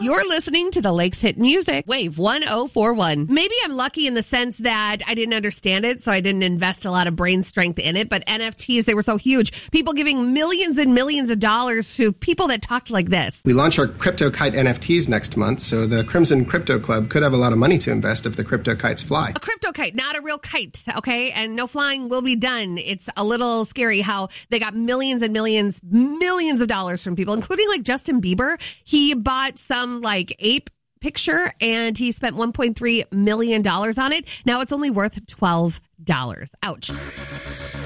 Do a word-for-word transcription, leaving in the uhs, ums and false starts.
You're listening to the Lakes Hit Music, Wave one oh four one. Maybe I'm lucky in the sense that I didn't understand it, so I didn't invest a lot of brain strength in it. But N F Ts, they were so huge. People giving millions and millions of dollars to people that talked like this. We launch our Crypto Kite N F Ts next month, so the Crimson Crypto Club could have a lot of money to invest if the crypto kites fly. A crypto kite, not a real kite, okay? And no flying will be done. It's a little scary how they got millions and millions, millions of dollars from people, including like Justin Bieber. He bought some like ape picture and he spent one point three million dollars on it. Now it's only worth twelve dollars. Ouch.